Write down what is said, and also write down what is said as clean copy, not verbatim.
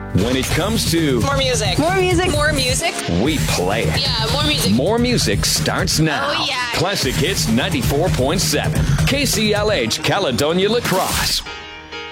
When it comes to More music. More music. More music. we play it. Yeah, more music. More music starts now. Oh, yeah. Classic Hits 94.7. KCLH Caledonia Lacrosse.